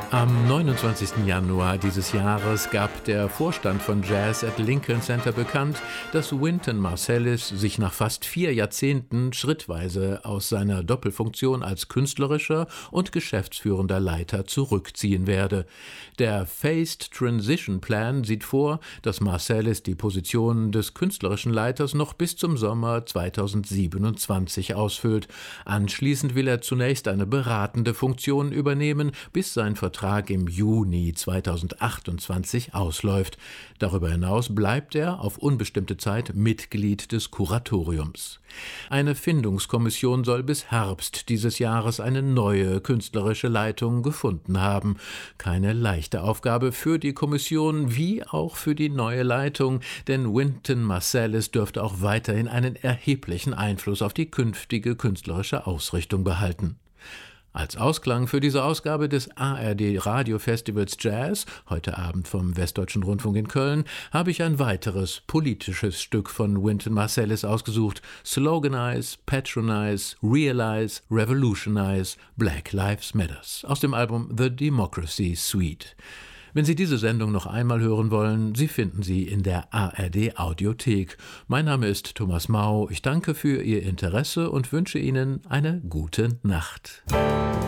Am 29. Januar dieses Jahres gab der Vorstand von Jazz at Lincoln Center bekannt, dass Wynton Marsalis sich nach fast 4 Jahrzehnten schrittweise aus seiner Doppelfunktion als künstlerischer und geschäftsführender Leiter zurückziehen werde. Der Phased Transition Plan sieht vor, dass Marsalis die Position des künstlerischen Leiters noch bis zum Sommer 2027 ausfüllt. Anschließend will er zunächst eine beratende Funktion übernehmen, bis sein Vertrag im Juni 2028 ausläuft. Darüber hinaus bleibt er auf unbestimmte Zeit Mitglied des Kuratoriums. Eine Findungskommission soll bis Herbst dieses Jahres eine neue künstlerische Leitung gefunden haben. Keine leichte Aufgabe für die Kommission wie auch für die neue Leitung, denn Wynton Marsalis dürfte auch weiterhin einen erheblichen Einfluss auf die künftige künstlerische Ausrichtung behalten. Als Ausklang für diese Ausgabe des ARD-Radiofestivals Jazz, heute Abend vom Westdeutschen Rundfunk in Köln, habe ich ein weiteres politisches Stück von Wynton Marsalis ausgesucht: Sloganize, Patronize, Realize, Revolutionize, Black Lives Matters aus dem Album The Democracy Suite. Wenn Sie diese Sendung noch einmal hören wollen, Sie finden sie in der ARD-Audiothek. Mein Name ist Thomas Mau. Ich danke für Ihr Interesse und wünsche Ihnen eine gute Nacht.